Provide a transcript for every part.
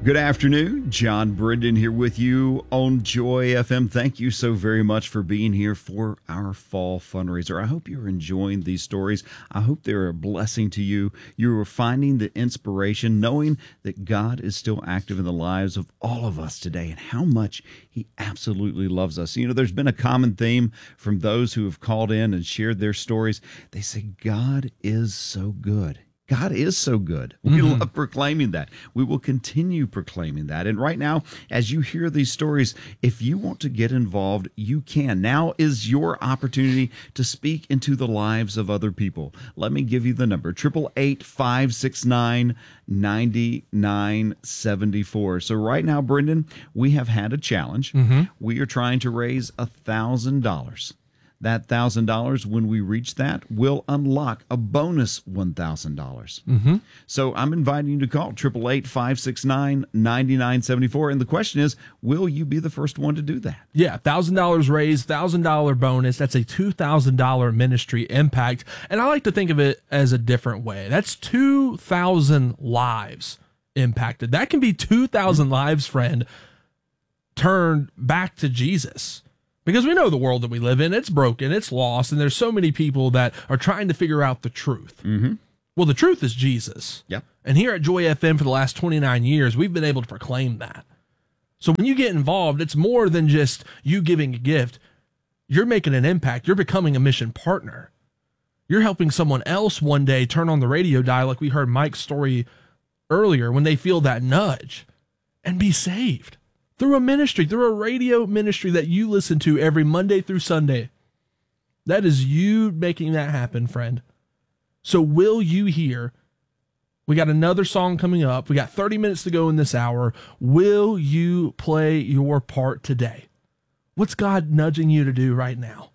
Good afternoon. John Brendan here with you on Joy FM. Thank you so very much for being here for our fall fundraiser. I hope you're enjoying these stories. I hope they're a blessing to you. You're finding the inspiration, knowing that God is still active in the lives of all of us today and how much He absolutely loves us. You know, there's been a common theme from those who have called in and shared their stories. They say, God is so good. God is so good. We love proclaiming that. We will continue proclaiming that. And right now, as you hear these stories, if you want to get involved, you can. Now is your opportunity to speak into the lives of other people. Let me give you the number, 888-569-9974. So right now, Brendan, we have had a challenge. We are trying to raise $1,000. That $1,000, when we reach that, will unlock a bonus $1,000. So I'm inviting you to call 888-569-9974. And the question is, will you be the first one to do that? Yeah, $1,000 raised, $1,000 bonus. That's a $2,000 ministry impact. And I like to think of it as a different way. That's 2,000 lives impacted. That can be 2,000 lives, friend, turned back to Jesus. Because we know the world that we live in, it's broken, it's lost, and there's so many people that are trying to figure out the truth. Well, the truth is Jesus. Yep. And here at Joy FM for the last 29 years, we've been able to proclaim that. So when you get involved, it's more than just you giving a gift. You're making an impact. You're becoming a mission partner. You're helping someone else one day turn on the radio dial, like we heard Mike's story earlier, when they feel that nudge, and be saved. Through a ministry, through a radio ministry that you listen to every Monday through Sunday. That is you making that happen, friend. So will you hear? We got another song coming up. We got 30 minutes to go in this hour. Will you play your part today? What's God nudging you to do right now?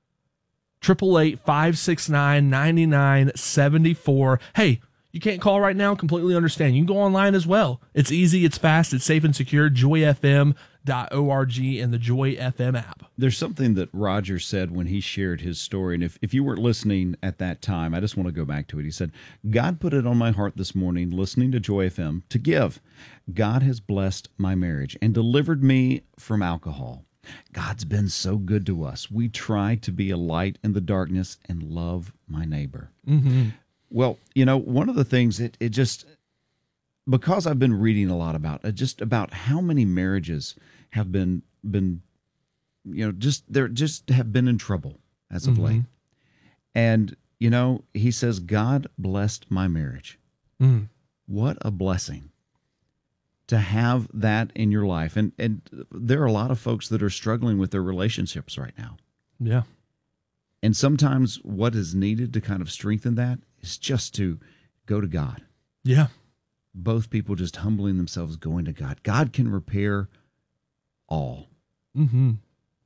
888-569-9974. Hey, you can't call right now, completely understand. You can go online as well. It's easy, it's fast, it's safe and secure. JoyFM.org and the Joy FM app. There's something that Roger said when he shared his story, and if you weren't listening at that time, I just want to go back to it. He said, God put it on my heart this morning, listening to Joy FM, to give. God has blessed my marriage and delivered me from alcohol. God's been so good to us. We try to be a light in the darkness and love my neighbor. Well, you know, one of the things, it just, because I've been reading a lot about it, just about how many marriages have been, you know, just have been in trouble as of late. And, you know, he says, God blessed my marriage. What a blessing to have that in your life. And there are a lot of folks that are struggling with their relationships right now. Yeah. And sometimes what is needed to kind of strengthen that is just to go to God. Yeah. Both people just humbling themselves, going to God. God can repair all. And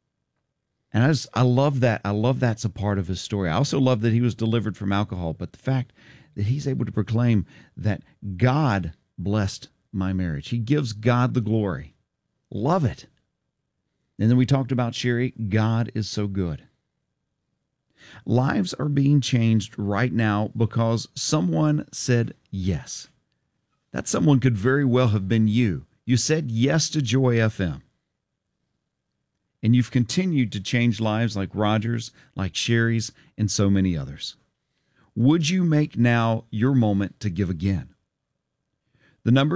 I love that. I love that's a part of his story. I also love that he was delivered from alcohol, but the fact that he's able to proclaim that God blessed my marriage. He gives God the glory. Love it. And then we talked about Sherry. God is so good. Lives are being changed right now because someone said yes. That someone could very well have been you. You said yes to Joy FM. And you've continued to change lives like Roger's, like Sherry's, and so many others. Would you make now your moment to give again? The number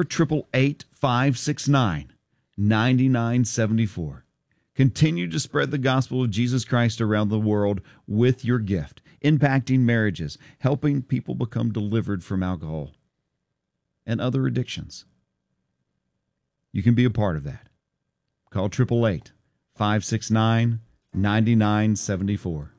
888-569-9974. Continue to spread the gospel of Jesus Christ around the world with your gift, impacting marriages, helping people become delivered from alcohol and other addictions. You can be a part of that. Call 888-569-9974.